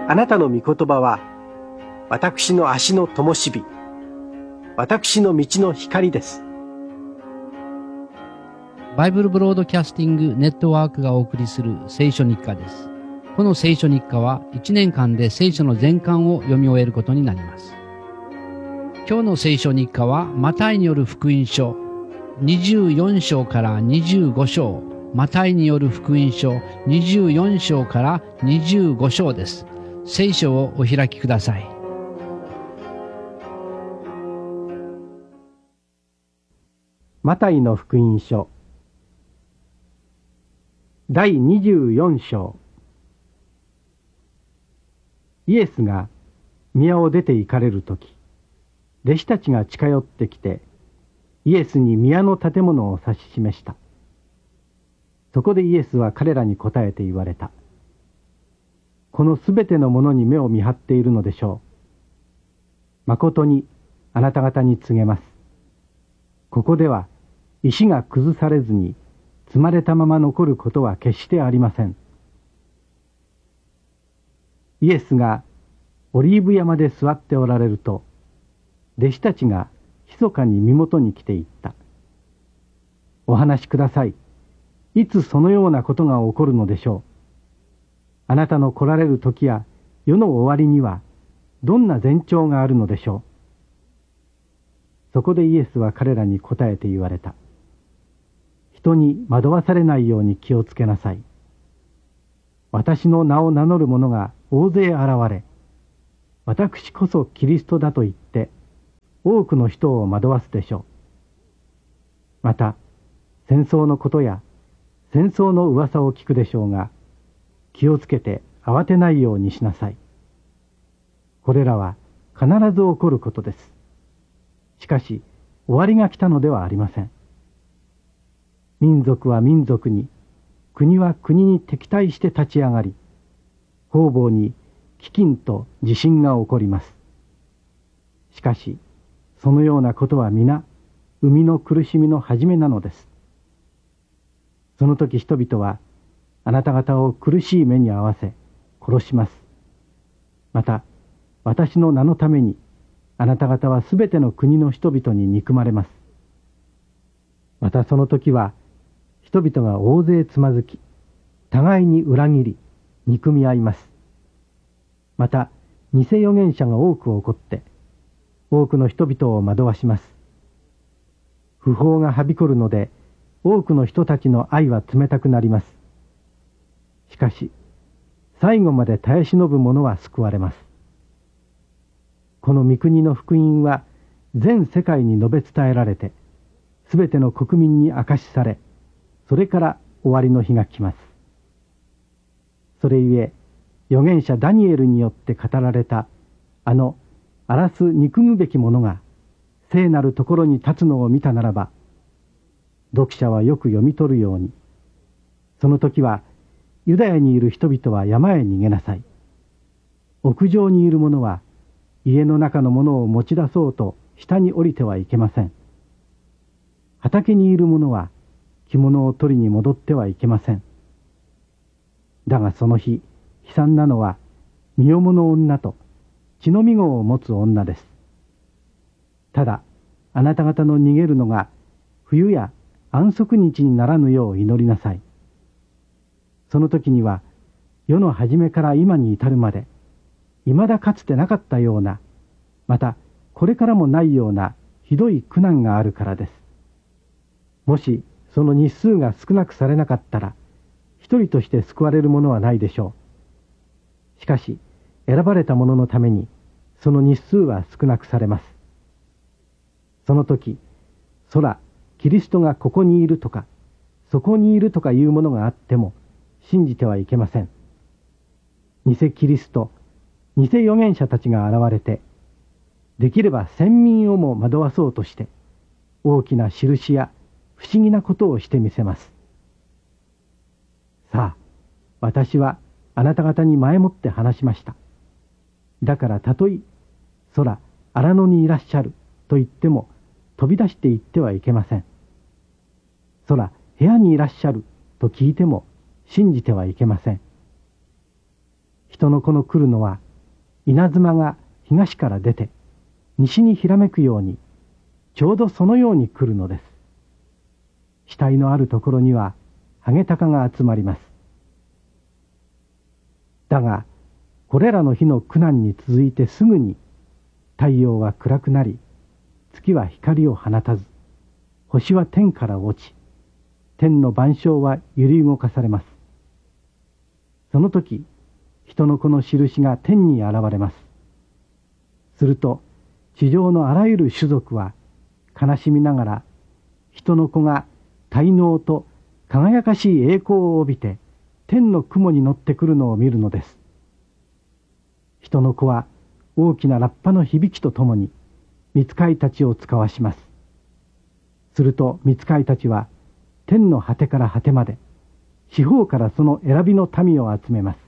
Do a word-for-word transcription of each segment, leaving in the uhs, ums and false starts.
あなたの御言葉は私の足の灯火、私の道の光です。 バイブルブロードキャスティングネットワークがお送りする聖書日課です。この聖書日課はいちねんかんで聖書の全巻を読み終えることになります。今日の聖書日課はマタイによる福音書にじゅうよん章からにじゅうご章、マタイによる福音書にじゅうよん章からにじゅうご章です。聖書をお開きください。 マタイの福音書だいにじゅうよん章。イエスが宮を出て行かれるとき、弟子たちが近寄ってきてイエスに宮の建物を指し示した。そこでイエスは彼らに答えて言われた。このすべてのものに目を見張っているのでしょう。まことにあなた方に告げます。ここでは石が崩されずに積まれたまま残ることは決してありません。イエスがオリーブ山で座っておられると、弟子たちが密かに身元に来て言った。お話しください。いつそのようなことが起こるのでしょう。あなたの来られる時や世の終わりにはどんな前兆があるのでしょう。そこでイエスは彼らに答えて言われた。人に惑わされないように気をつけなさい。私の名を名乗る者が大勢現れ、私こそキリストだと言って多くの人を惑わすでしょう。また戦争のことや戦争の噂を聞くでしょうが、気をつけて慌てないようにしなさい。これらは必ず起こることです。しかし終わりが来たのではありません。民族は民族に、国は国に敵対して立ち上がり、方々に飢饉と地震が起こります。しかしそのようなことは皆生みの苦しみの始めなのです。その時人々はあなた方を苦しい目に遭わせ殺します。また私の名のためにあなた方はすべての国の人々に憎まれます。またその時は人々が大勢つまずき、互いに裏切り憎み合います。また偽預言者が多く起こって多くの人々を惑わします。不法がはびこるので多くの人たちの愛は冷たくなります。しかし最後まで耐え忍ぶ者は救われます。この御国の福音は全世界に述べ伝えられて、すべての国民に明かしされ、それから終わりの日が来ます。それゆえ預言者ダニエルによって語られたあの荒らす憎むべき者が聖なるところに立つのを見たならば、読者はよく読み取るように、その時はユダヤにいる人々は山へ逃げなさい。屋上にいる者は家の中のものを持ち出そうと下に降りてはいけません。畑にいる者は着物を取りに戻ってはいけません。だがその日悲惨なのは身重の女と血のみ子を持つ女です。ただあなた方の逃げるのが冬や安息日にならぬよう祈りなさい。その時には世の初めから今に至るまでいまだかつてなかったような、またこれからもないようなひどい苦難があるからです。もしその日数が少なくされなかったら一人として救われるものはないでしょう。しかし選ばれた者のためにその日数は少なくされます。その時、空、キリストがここにいるとかそこにいるとかいうものがあっても信じてはいけません。偽キリスト、偽預言者たちが現れて、できれば千民をも惑わそうとして大きな印や不思議なことをしてみせます。さあ、私はあなた方に前もって話しました。だからたとえ空、荒野にいらっしゃると言っても飛び出して行ってはいけません。空、部屋にいらっしゃると聞いても信じてはいけません。 人の子の来るのは稲妻が東から出て西にひらめくようにちょうどそのように来るのです。死体のあるところにはハゲタカが集まります。だがこれらの日の苦難に続いてすぐに太陽は暗くなり、月は光を放たず、星は天から落ち、天の万象は揺り動かされます。その時、人の子の印が天に現れます。すると、地上のあらゆる種族は悲しみながら、人の子が大能と輝かしい栄光を帯びて、天の雲に乗ってくるのを見るのです。人の子は大きなラッパの響きとともに、御使いたちを遣わします。すると御使いたちは、天の果てから果てまで、四方からその選びの民を集めます。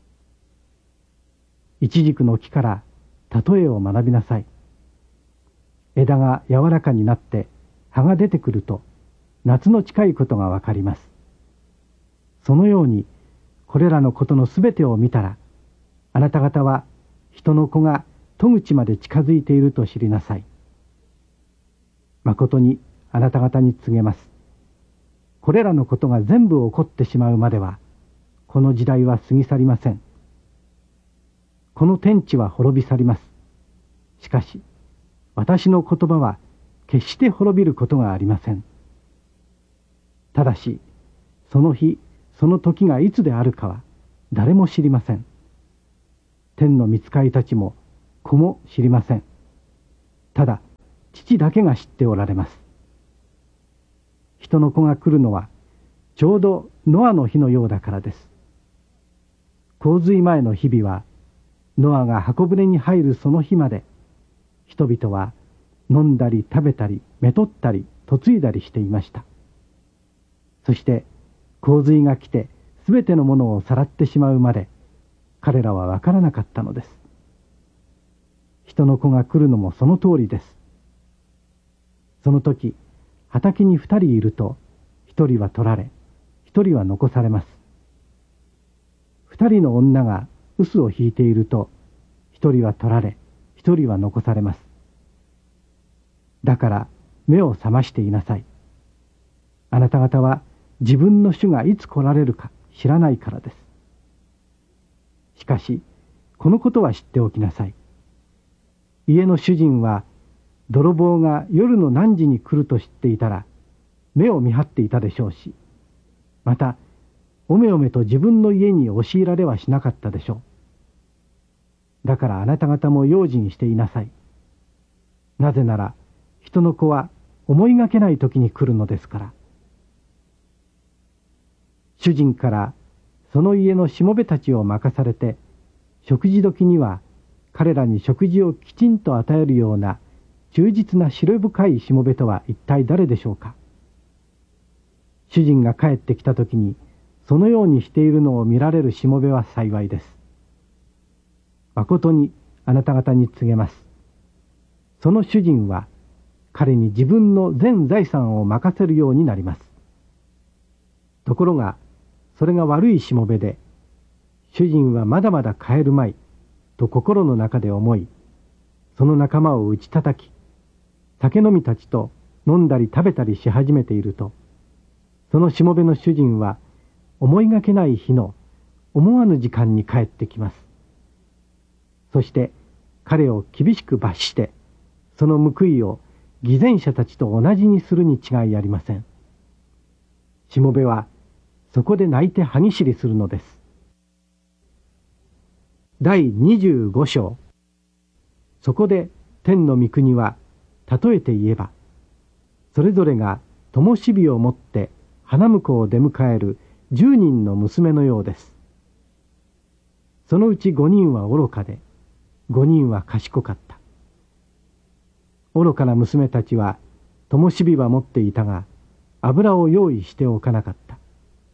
イチジクの木から例えを学びなさい。枝が柔らかになって葉が出てくると、夏の近いことがわかります。そのように、これらのことのすべてを見たら、あなた方は人の子が戸口まで近づいていると知りなさい。まことにあなた方に告げます。これらのことが全部起こってしまうまでは、この時代は過ぎ去りません。この天地は滅び去ります。しかし、私の言葉は決して滅びることがありません。ただし、その日、その時がいつであるかは誰も知りません。天の御使いたちも子も知りません。ただ、父だけが知っておられます。人の子が来るのは、ちょうどノアの日のようだからです。洪水前の日々は、ノアが箱舟に入るその日まで、人々は飲んだり食べたり、めとったり、嫁いだりしていました。そして、洪水が来て、すべてのものをさらってしまうまで、彼らはわからなかったのです。人の子が来るのもその通りです。その時、畑に二人いると、一人は取られ、一人は残されます。二人の女が臼を引いていると、一人は取られ、一人は残されます。だから目を覚ましていなさい。あなた方は自分の主がいつ来られるか知らないからです。しかし、このことは知っておきなさい。家の主人は、泥棒が夜の何時に来ると知っていたら、目を見張っていたでしょうし、また、おめおめと自分の家に押し入られはしなかったでしょう。だからあなた方も用心していなさい。なぜなら、人の子は思いがけない時に来るのですから。主人からその家のしもべたちを任されて、食事時には彼らに食事をきちんと与えるような忠実な思慮深いしもべとは一体誰でしょうか。主人が帰ってきた時にそのようにしているのを見られるしもべは幸いです。まことにあなた方に告げます。その主人は彼に自分の全財産を任せるようになります。ところがそれが悪いしもべで、主人はまだまだ帰るまいと心の中で思い、その仲間を打ち叩き、酒飲みたちと飲んだり食べたりし始めていると、そのしもべの主人は思いがけない日の思わぬ時間に帰ってきます。そして彼を厳しく罰して、その報いを偽善者たちと同じにするに違いありません。しもべはそこで泣いて歯ぎしりするのです。だいにじゅうご章。そこで天の御国は例えて言えば、それぞれが灯火を持って花婿を出迎える十人の娘のようです。そのうち五人は愚かで、五人は賢かった。愚かな娘たちは灯火は持っていたが、油を用意しておかなかった。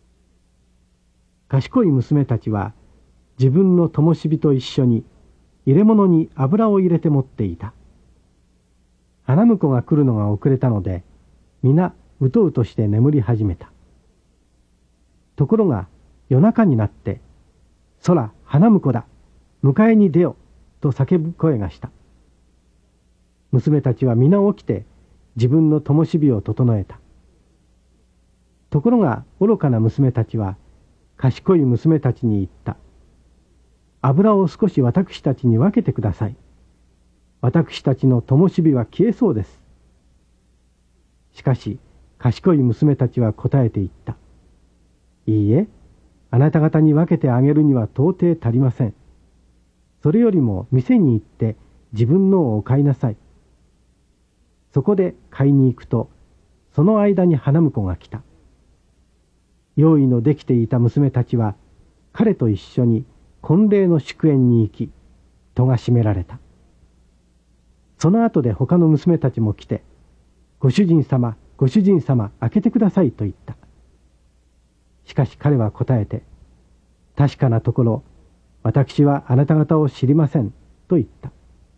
賢い娘たちは自分の灯火と一緒に入れ物に油を入れて持っていた。花婿が来るのが遅れたので、皆うとうとして眠り始めた。ところが夜中になって、空花婿だ迎えに出よと叫ぶ声がした。娘たちは皆起きて自分の灯火を整えた。ところが愚かな娘たちは賢い娘たちに言った。油を少し私たちに分けてください。私たちの灯火は消えそうです。しかし賢い娘たちは答えて言った。いいえ、あなた方に分けてあげるには到底足りません。それよりも店に行って自分のをお買いなさい。そこで買いに行くと、その間に花婿が来た。用意のできていた娘たちは彼と一緒に婚礼の祝宴に行き、戸が閉められた。その後で他の娘たちも来て、ご主人様、ご主人様、開けてくださいと言った。しかし彼は答えて、確かなところ、私はあなた方を知りませんと言った。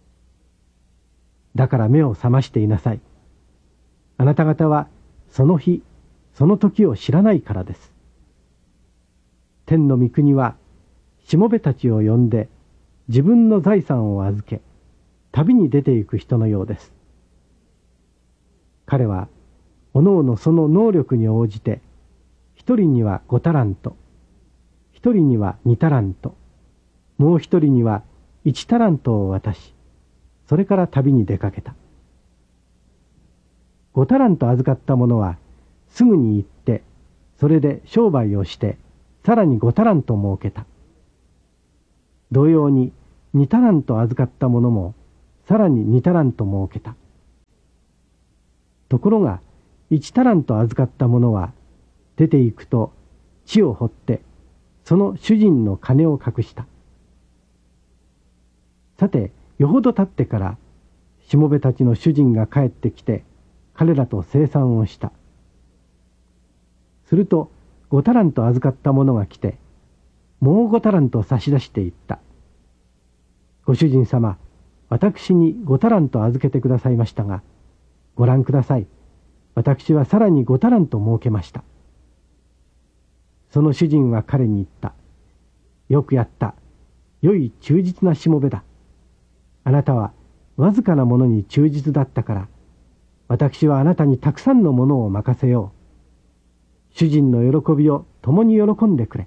だから目を覚ましていなさい。あなた方はその日、その時を知らないからです。天の御国は、しもべたちを呼んで、自分の財産を預け、旅に出ていく人のようです。彼は、おのおのその能力に応じて、一人には五タラント、一人には二タラント、もう一人には一タラントを渡し、それから旅に出かけた。五タラント預かった者は、すぐに行って、それで商売をして、さらに五タラント儲けた。同様に、二タラント預かった者も、さらに二タラント儲けた。ところが、一タラント預かった者は、出て行くと地を掘って、その主人の金を隠した。さて、よほど経ってから、しもべたちの主人が帰ってきて、彼らと清算をした。すると、五タラント預かった者が来て、もう五タラント差し出していった。ご主人様、私に五タラント預けてくださいましたが、ご覧ください。私はさらに五タラント儲けました。その主人は彼に言った。よくやった。良い忠実なしもべだ。あなたはわずかなものに忠実だったから、私はあなたにたくさんのものを任せよう。主人の喜びを共に喜んでくれ。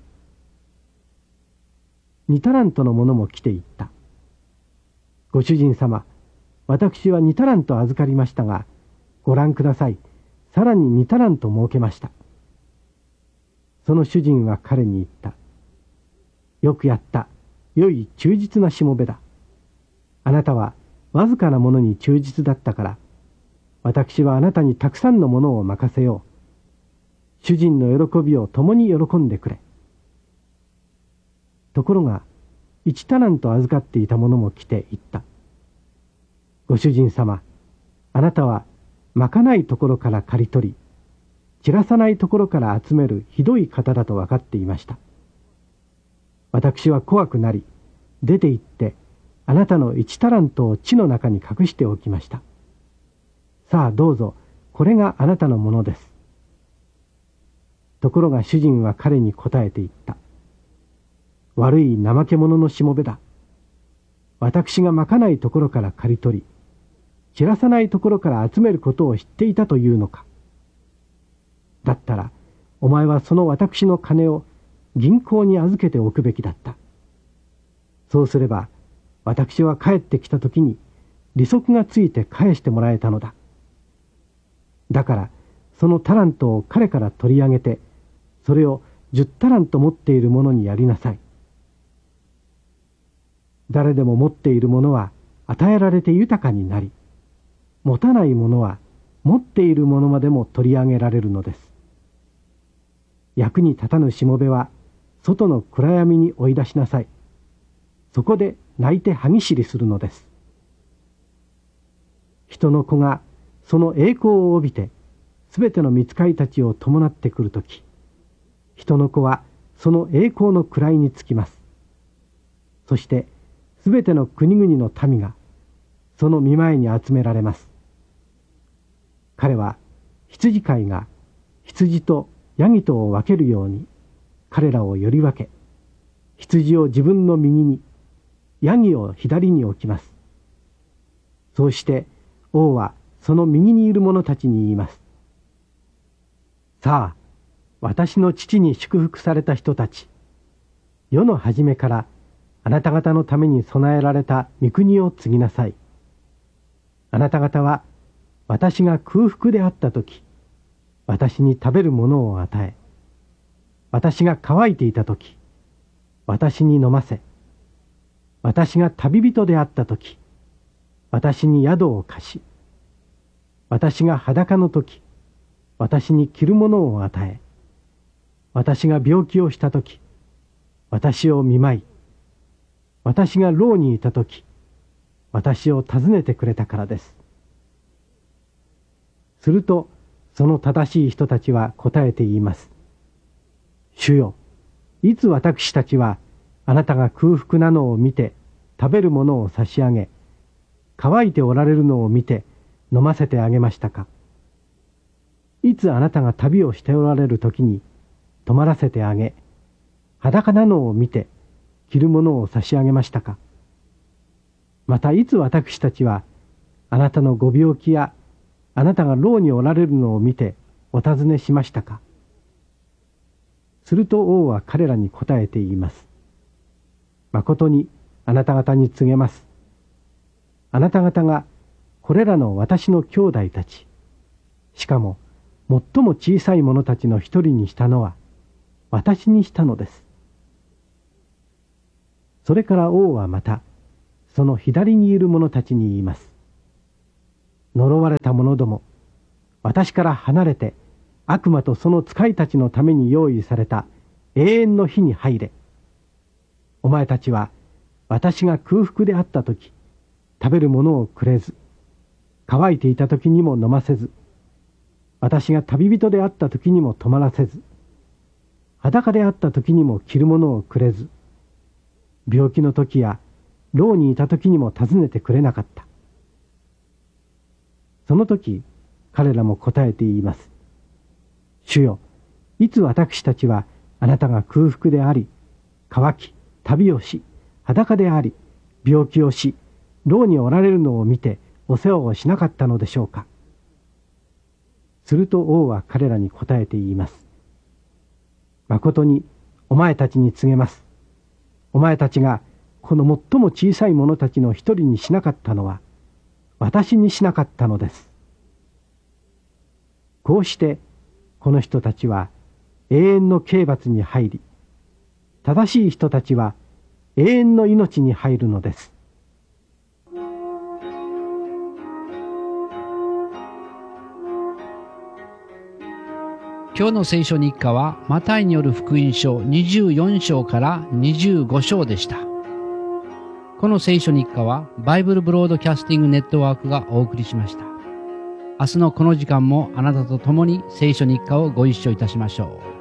二タラントの者も来て言った。ご主人様、私は二タラント預かりましたが、ご覧ください。さらに二タラント儲けました。その主人は彼に言った。よくやった。良い忠実なしもべだ。あなたはわずかなものに忠実だったから、私はあなたにたくさんのものを任せよう。主人の喜びを共に喜んでくれ。ところが、一タラント預かっていた者も来て言った。ご主人様、あなたはまかないところから刈り取り、散らさないところから集めるひどい方だと分かっていました。私は怖くなり、出て行って、あなたの一タラントを地の中に隠しておきました。さあどうぞ、これがあなたのものです。ところが主人は彼に答えて言った。悪い怠け者のしもべだ。私がまかないところから刈り取り、散らさないところから集めることを知っていたというのか。だったら、お前はその私の金を銀行に預けておくべきだった。そうすれば、私は帰ってきたときに利息がついて返してもらえたのだ。だから、そのタラントを彼から取り上げて、それを十タラント持っている者にやりなさい。誰でも持っているものは与えられて豊かになり、持たないものは持っているものまでも取り上げられるのです。役に立たぬしもべは外の暗闇に追い出しなさい。そこで泣いて歯ぎしりするのです。人の子がその栄光を帯びてすべての御使いたちを伴ってくるとき、人の子はその栄光の位につきます。そしてすべての国々の民がその御前に集められます。彼は羊飼いが羊とヤギとを分けるように彼らをより分け、羊を自分の右に、 ヤギを左に置きます。そうして王はその右にいる者たちに言います。さあ、私の父に祝福された人たち、世の初めからあなた方のために備えられた御国を継ぎなさい。あなた方は私が空腹であったとき、私に食べるものを与え、私が乾いていたとき、私に飲ませ、私が旅人であったとき、私に宿を貸し、私が裸のとき、私に着るものを与え、私が病気をしたとき、私を見舞い、私が牢にいたとき、私を訪ねてくれたからです。すると、その正しい人たちは答えて言います。主よ、いつ私たちはあなたが空腹なのを見て食べるものを差し上げ、乾いておられるのを見て飲ませてあげましたか。いつあなたが旅をしておられる時に泊まらせてあげ、裸なのを見て着るものを差し上げましたか。またいつ私たちはあなたのご病気やあなたが牢におられるのを見てお尋ねしましたか。すると王は彼らに答えて言います。まことにあなた方に告げます。あなた方がこれらの私の兄弟たち、しかも最も小さい者たちの一人にしたのは私にしたのです。それから王はまたその左にいる者たちに言います。呪われた者ども、私から離れて悪魔とその使いたちのために用意された永遠の火に入れ。お前たちは私が空腹であったとき食べるものをくれず、乾いていたときにも飲ませず、私が旅人であったときにも泊まらせず、裸であったときにも着るものをくれず、病気のときや牢にいたときにも訪ねてくれなかった。その時彼らも答えて言います。主よ、いつ私たちはあなたが空腹であり、乾き、旅をし、裸であり、病気をし、牢におられるのを見てお世話をしなかったのでしょうか。すると王は彼らに答えて言います。まことにお前たちに告げます。お前たちがこの最も小さい者たちの一人にしなかったのは、私にしなかったのです。こうしてこの人たちは永遠の刑罰に入り、正しい人たちは永遠の命に入るのです。 今日の聖書日課はマタイによる福音書にじゅうよん章からにじゅうご章でした。この聖書日課はバイブルブロードキャスティングネットワークがお送りしました。明日のこの時間もあなたと共に聖書日課をご一緒いたしましょう。